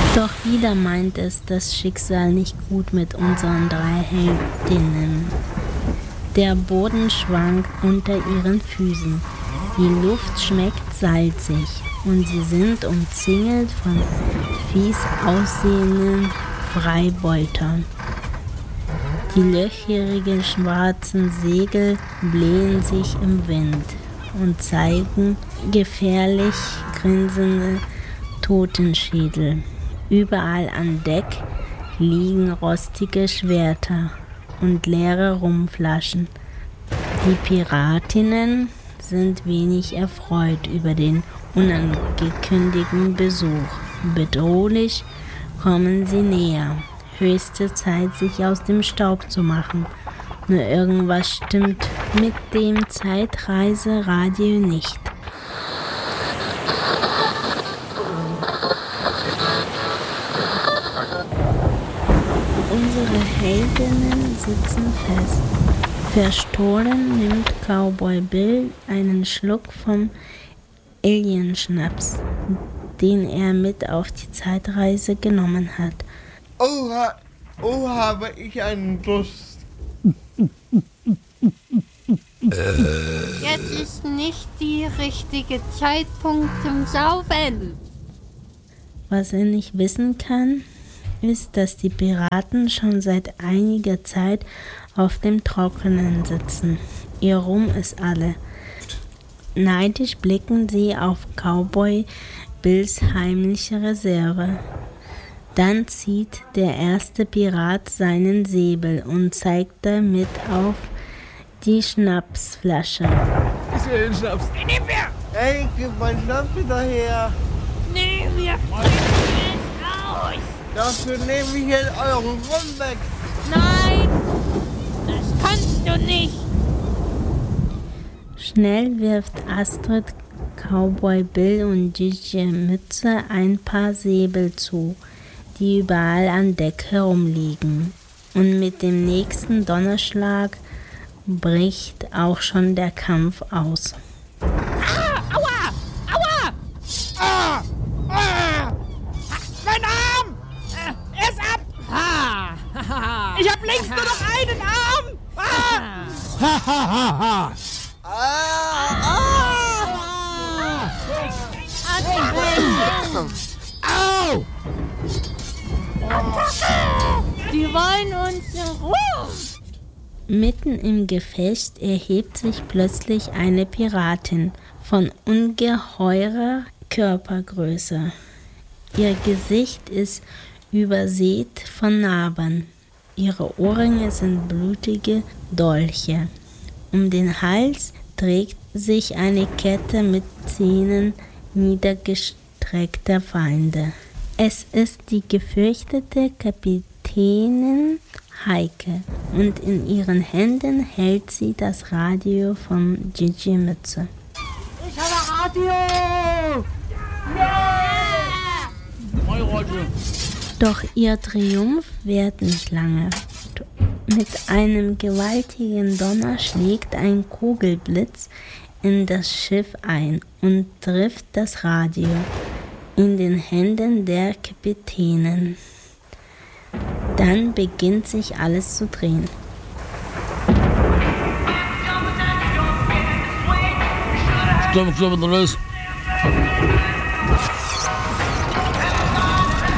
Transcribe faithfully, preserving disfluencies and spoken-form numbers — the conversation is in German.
Doch wieder meint es das Schicksal nicht gut mit unseren drei Heldinnen. Der Boden schwankt unter ihren Füßen. Die Luft schmeckt salzig und sie sind umzingelt von fies aussehenden Freibeutern. Die löcherigen schwarzen Segel blähen sich im Wind und zeigen gefährlich grinsende Totenschädel. Überall an Deck liegen rostige Schwerter und leere Rumflaschen. Die Piratinnen sind wenig erfreut über den unangekündigten Besuch. Bedrohlich kommen sie näher. Höchste Zeit, sich aus dem Staub zu machen. Nur irgendwas stimmt mit dem Zeitreiseradio nicht. Unsere Heldinnen sitzen fest. Verstohlen nimmt Cowboy Bill einen Schluck vom Alienschnaps, den er mit auf die Zeitreise genommen hat. Oha, oh, habe ich einen Durst. Jetzt ist nicht der richtige Zeitpunkt zum Saufen. Was er nicht wissen kann, ist, dass die Piraten schon seit einiger Zeit auf dem Trockenen sitzen. Ihr Rum ist alle. Neidisch blicken sie auf Cowboy Bills heimliche Reserve. Dann zieht der erste Pirat seinen Säbel und zeigt damit auf die Schnapsflasche. Ich will den Schnaps. Den nehmen wir! Ey, gib meinen Schnaps wieder her! Nee, wir fliegen aus! Dafür nehme ich jetzt euren Rum weg! Nein! Das kannst du nicht! Schnell wirft Astrid Cowboy Bill und Gigi Mütze ein paar Säbel zu, die überall an Deck herumliegen. Und mit dem nächsten Donnerschlag bricht auch schon der Kampf aus. Ah, aua! Aua! Ah! Ah! Mein Arm! Äh, er ist ab! Ah! Ich hab längst nur noch einen Arm! Ah! Ha, ha, ha, ha! Au! Die wollen uns in Ruhe! Mitten im Gefecht erhebt sich plötzlich eine Piratin von ungeheurer Körpergröße. Ihr Gesicht ist übersät von Narben. Ihre Ohrringe sind blutige Dolche. Um den Hals trägt sich eine Kette mit Zähnen niedergestreckter Feinde. Es ist die gefürchtete Kapitänin Heike und in ihren Händen hält sie das Radio von Gigi Mütze. Ich habe Radio! Ja! Mein Radio. Doch ihr Triumph währt nicht lange. Mit einem gewaltigen Donner schlägt ein Kugelblitz in das Schiff ein und trifft das Radio in den Händen der Kapitänin. Dann beginnt sich alles zu drehen. Ich glaube, ich glaube, da ist.